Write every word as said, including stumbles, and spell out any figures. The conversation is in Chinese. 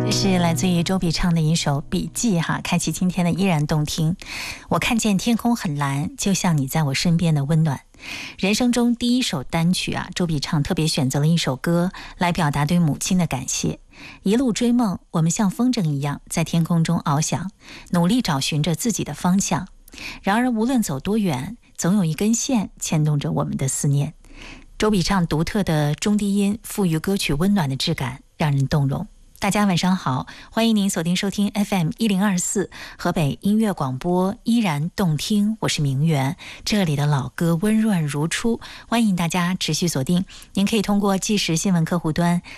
是来自于周笔畅的一首笔记哈，开启今天的依然动听。我看见天空很蓝，就像你在我身边的温暖。人生中第一首单曲啊，周笔畅特别选择了一首歌来表达对母亲的感谢。一路追梦，我们像风筝一样在天空中翱翔，努力找寻着自己的方向。然而无论走多远，总有一根线牵动着我们的思念。周笔畅独特的中低音赋予歌曲温暖的质感，让人动容。大家晚上好，欢迎您锁定收听 F M 一零二四河北音乐广播依然动听，我是明媛，这里的老歌温润如初，欢迎大家持续锁定。您可以通过即时新闻客户端